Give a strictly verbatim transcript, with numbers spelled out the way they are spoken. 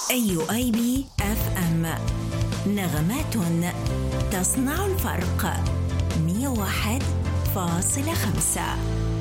يو آي بي إف إم، نغمات تصنع الفرق. مئة وواحد فاصلة خمسة.